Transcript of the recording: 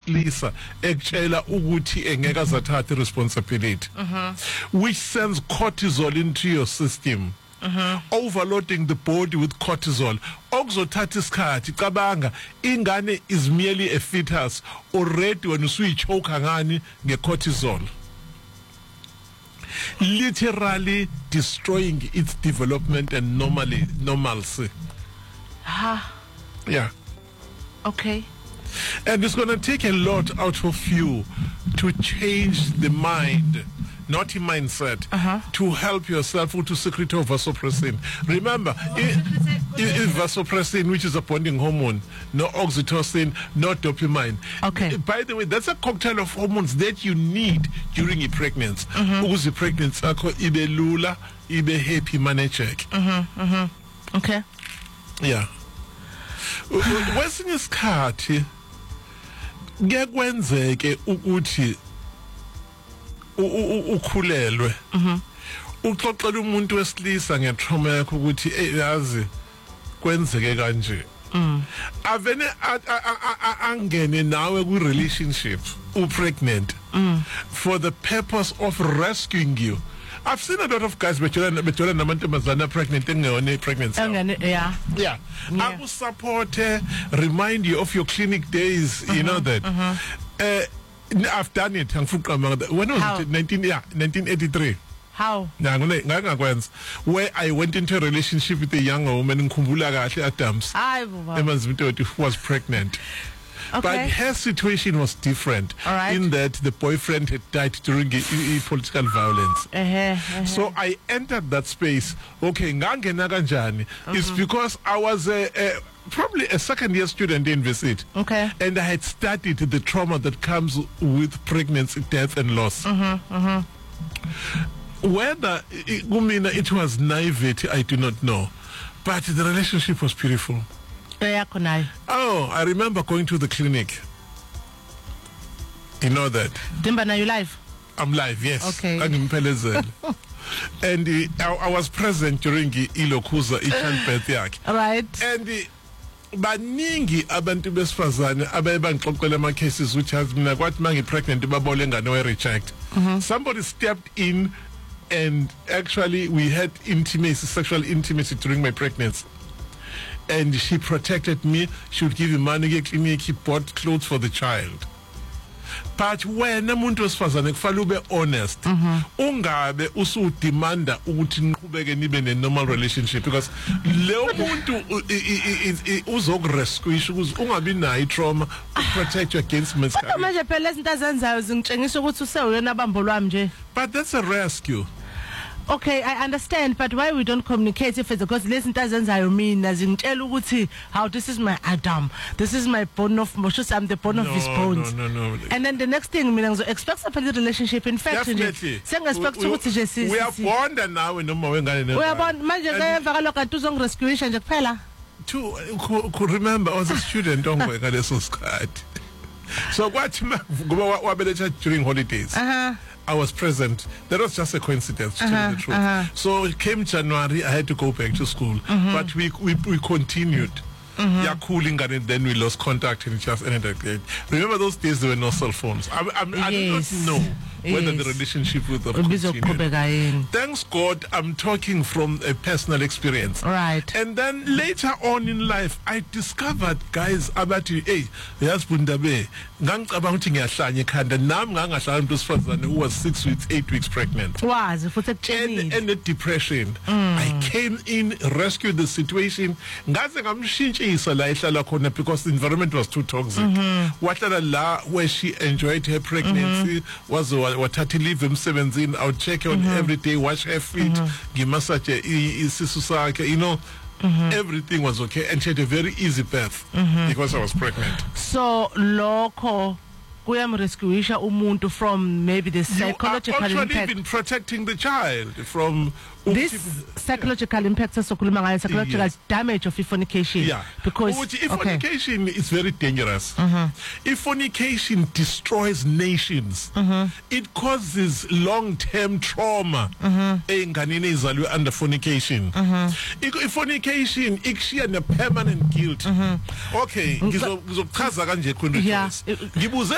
wesilisa ekutshela ukuthi engeke azathatha responsibility, which sends cortisol into your system. Overloading the body with cortisol okuzothatha isikhathi. Cabanga, ingane is merely a fetus already when usuyichoke ngani ngecortisol, literally destroying its development and normalcy. Yeah. Okay. And it's going to take a lot out of you to change the mind, not your mindset, to help yourself to secrete vasopressin. Remember, vasopressin, which is a bonding hormone, no oxytocin, no dopamine. Okay. By the way, that's a cocktail of hormones that you need during your pregnancy. Because the pregnancy, ibe lula, ibe happy, managek. Okay. Yeah. Kwesinye isikhathi kuyakwenzeke ukuthi ukhulelwe uxoxela umuntu wesilisa ngetrauma yakho ukuthi yazi kwenzeke kanje, avene angene nawe ku relationship pregnant for the purpose of rescuing you. I've seen a lot of guys bejola namantombazana pregnant engeyona pregnancy. Yeah. I will support, remind you of your clinic days, you know that. I've done it. When was it? 1983. How? Where I went into a relationship with a young woman in Kumbula Adams, who was pregnant. Okay. But her situation was different, in that the boyfriend had died during political violence. So I entered that space. Okay, it's because I was probably a second-year student in visit. Okay. And I had studied the trauma that comes with pregnancy, death, and loss. Whether it was naivety, I do not know. But the relationship was beautiful. Oh, I remember going to the clinic. You know that. Dimba, now you live? I'm live, yes. Okay. And I was present during Ilokuza childbirth yakhe. Right. And baningi abantu besifazane abangixoxela ama cases which has been kwathi mangi pregnant babole ngane we reject. Somebody stepped in and actually we had intimacy, sexual intimacy during my pregnancy. And she protected me. She would give me money, get clinic, he bought clothes for the child. But when umuntu wesifazane kufanele ube honest, ungabe usudemanda ukuthi niqhubeke nibe ne normal relationship, because leyo muntu uzokurescue ukuthi ungabi nayo trauma, protect you against miscarriage. Manje phela izinto azenzayo zingitshengisa ukuthi usewena bambo lwami nje. But that's a rescue. Okay, I understand, but why we don't communicate if it's because listen azenzayo mina zingitshela ukuthi how this is my Adam, this is my bone of Moses, I'm the bone of his bones. No. And then the next thing mina expect a relationship. In fact, definitely. We are bonded now in noma wengane ne. We are bond manje kayevakala kanti uzongirescue nje kuphela. To remember, I was a student ongweka leso sikhathi. So kwathi wabeletha during holidays. I was present. That was just a coincidence, to tell you the truth. So it came January, I had to go back to school. But we continued. Yeah, cooling, and then we lost contact and it just ended again. Remember those days there were no cell phones. I do not know whether the relationship would have continued. Thanks God, I'm talking from a personal experience. Right. And then later on in life, I discovered, guys, about hey, Bundabe, who was 6 weeks, 8 weeks pregnant. And the depression. I came in, rescued the situation. Because the environment was too toxic. Where she enjoyed her pregnancy was what had to leave him 17. I would check her on every day, wash her feet, give massage, you know. Everything was okay, and she had a very easy birth because I was pregnant. So loco rescuisha umuntu from maybe the psychological impact. You impact. Been protecting the child from this psychological impact, psychological damage of fornication. Yeah, because fornication is very dangerous. If fornication destroys nations, it causes long-term trauma. Under fornication, if fornication is permanent guilt. Okay,